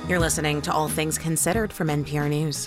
You're listening to All Things Considered from NPR News.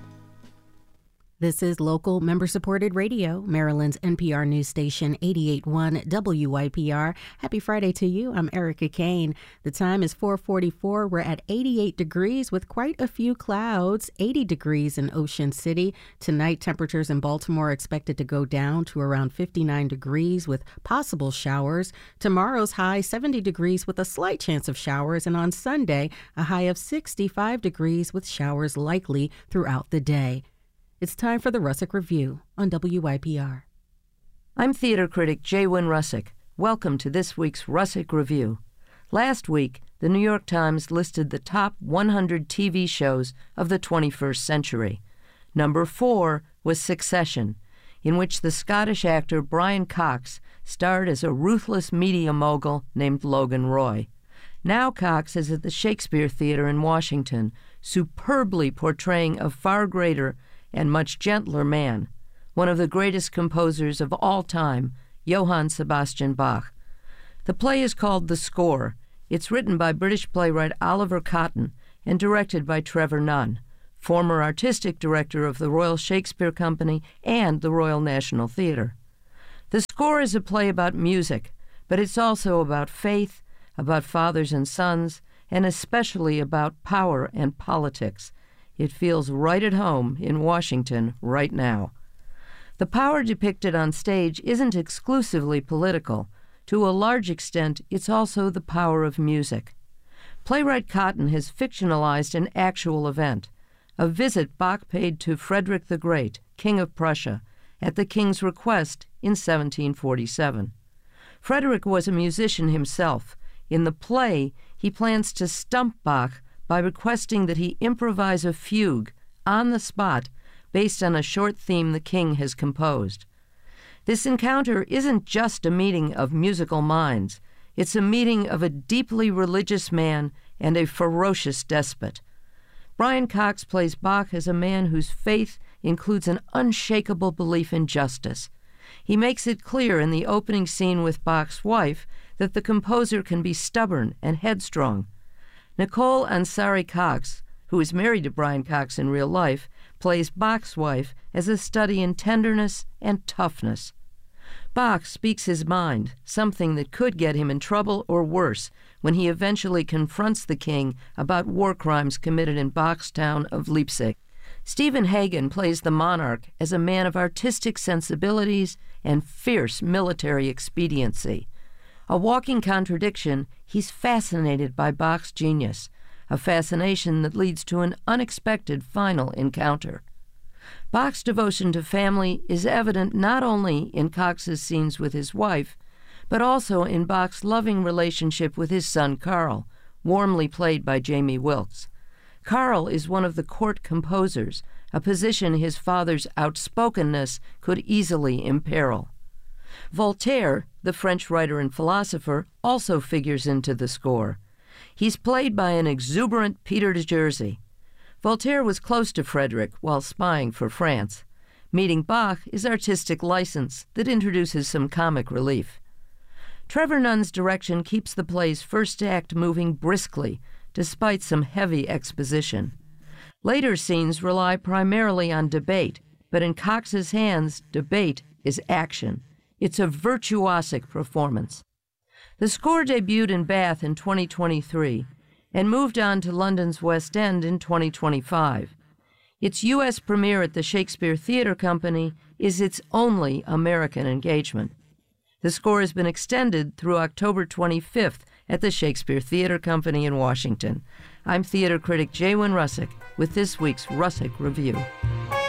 This is local member-supported radio, Maryland's NPR news station 88.1 WYPR. Happy Friday to you. I'm Erica Kane. The time is 4:44. We're at 88 degrees with quite a few clouds, 80 degrees in Ocean City. Tonight, temperatures in Baltimore are expected to go down to around 59 degrees with possible showers. Tomorrow's high, 70 degrees with a slight chance of showers. And on Sunday, a high of 65 degrees with showers likely throughout the day. It's time for the Russick Review on WYPR. I'm theater critic Jay-Win Russick. Welcome to this week's Russick Review. Last week, the New York Times listed the top 100 TV shows of the 21st century. Number 4 was Succession, in which the Scottish actor Brian Cox starred as a ruthless media mogul named Logan Roy. Now Cox is at the Shakespeare Theater in Washington, superbly portraying a far greater and much gentler man, one of the greatest composers of all time, Johann Sebastian Bach. The play is called The Score. It's written by British playwright Oliver Cotton and directed by Trevor Nunn, former artistic director of the Royal Shakespeare Company and the Royal National Theatre. The Score is a play about music, but it's also about faith, about fathers and sons, and especially about power and politics. It feels right at home in Washington right now. The power depicted on stage isn't exclusively political. To a large extent, it's also the power of music. Playwright Cotton has fictionalized an actual event, a visit Bach paid to Frederick the Great, King of Prussia, at the king's request in 1747. Frederick was a musician himself. In the play, he plans to stump Bach by requesting that he improvise a fugue on the spot based on a short theme the king has composed. This encounter isn't just a meeting of musical minds. It's a meeting of a deeply religious man and a ferocious despot. Brian Cox plays Bach as a man whose faith includes an unshakable belief in justice. He makes it clear in the opening scene with Bach's wife that the composer can be stubborn and headstrong. Nicole Ansari Cox, who is married to Brian Cox in real life, plays Bach's wife as a study in tenderness and toughness. Bach speaks his mind, something that could get him in trouble or worse when he eventually confronts the king about war crimes committed in Bach's town of Leipzig. Stephen Hagen plays the monarch as a man of artistic sensibilities and fierce military expediency. A walking contradiction, he's fascinated by Bach's genius, a fascination that leads to an unexpected final encounter. Bach's devotion to family is evident not only in Cox's scenes with his wife, but also in Bach's loving relationship with his son Carl, warmly played by Jamie Wilkes. Carl is one of the court composers, a position his father's outspokenness could easily imperil. Voltaire, the French writer and philosopher, also figures into the score. He's played by an exuberant Peter de Jersey. Voltaire was close to Frederick while spying for France. Meeting Bach is artistic license that introduces some comic relief. Trevor Nunn's direction keeps the play's first act moving briskly, despite some heavy exposition. Later scenes rely primarily on debate, but in Cox's hands, debate is action. It's a virtuosic performance. The Score debuted in Bath in 2023 and moved on to London's West End in 2025. Its U.S. premiere at the Shakespeare Theatre Company is its only American engagement. The Score has been extended through October 25th at the Shakespeare Theatre Company in Washington. I'm theater critic Jay-Win Russick with this week's Russick Review.